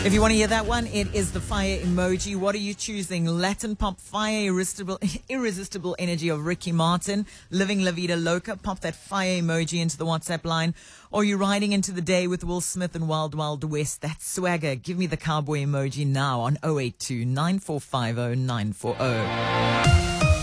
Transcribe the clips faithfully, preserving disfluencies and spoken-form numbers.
If you want to hear that one, it is the fire emoji. What are you choosing? Latin pop fire, irresistible, irresistible energy of Ricky Martin, Living La Vida Loca. Pop that fire emoji into the WhatsApp line. Or you riding into the day with Will Smith and Wild Wild West. That swagger. Give me the cowboy emoji now on oh eight two, nine four five oh, nine four oh.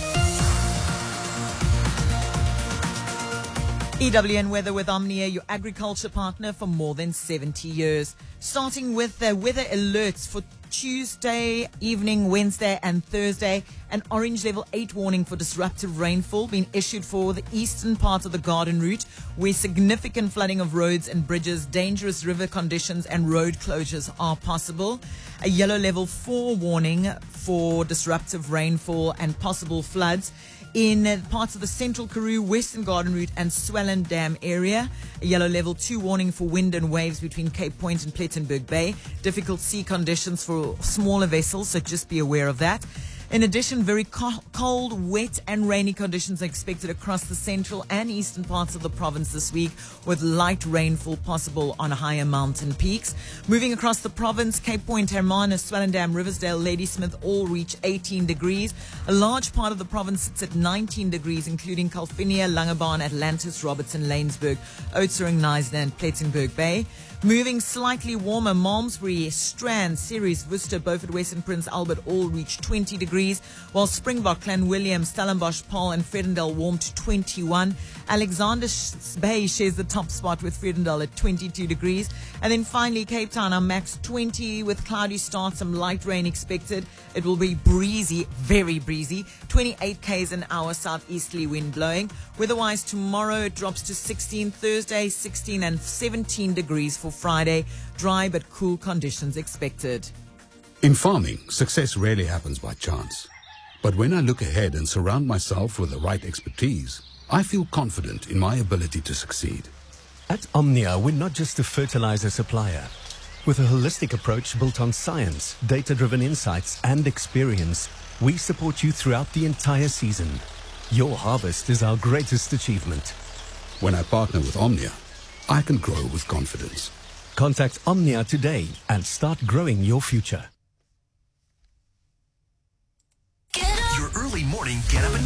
E W N Weather with Omnia, your agriculture partner for more than seventy years. Starting with the weather alerts for Tuesday evening, Wednesday and Thursday. An orange level eight warning for disruptive rainfall being issued for the eastern part of the Garden Route, where significant flooding of roads and bridges, dangerous river conditions and road closures are possible. A yellow level four warning for disruptive rainfall and possible floods in parts of the Central Karoo, Western Garden Route and Swellen Dam area. A yellow level two warning for wind and waves between Cape Point and Plettenberg Bay. Difficult sea conditions for smaller vessels, so just be aware of that. In addition, very co- cold, wet and rainy conditions are expected across the central and eastern parts of the province this week, with light rainfall possible on higher mountain peaks. Moving across the province, Cape Point, Hermanus, Swellendam, Riversdale, Ladysmith all reach eighteen degrees. A large part of the province sits at nineteen degrees, including Calvinia, Langebaan, Atlantis, Robertson, Lanesburg, Oudtshoorn, Knysna and Plettenberg Bay. Moving slightly warmer, Malmesbury, Strand, Ceres, Worcester, Beaufort West and Prince Albert all reach twenty degrees, while Springbok, Clanwilliam, Stellenbosch, Paarl and Vredendal warm to twenty-one. Alexander Bay shares the top spot with Vredendal at twenty-two degrees. And then finally, Cape Town, our max twenty with cloudy starts, some light rain expected. It will be breezy, very breezy, twenty-eight k's an hour southeasterly wind blowing. Weatherwise, tomorrow it drops to sixteen, Thursday sixteen and seventeen degrees for Friday. Dry but cool conditions expected. In farming, success rarely happens by chance. But when I look ahead and surround myself with the right expertise, I feel confident in my ability to succeed. At Omnia, we're not just a fertilizer supplier. With a holistic approach built on science, data-driven insights and experience, we support you throughout the entire season. Your harvest is our greatest achievement. When I partner with Omnia, I can grow with confidence. Contact Omnia today and start growing your future. Your early morning get up and